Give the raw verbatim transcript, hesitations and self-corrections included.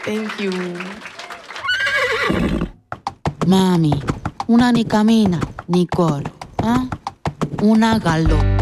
Thank you. Mami, una ni camina ni corre, ¿ah? Una gallo.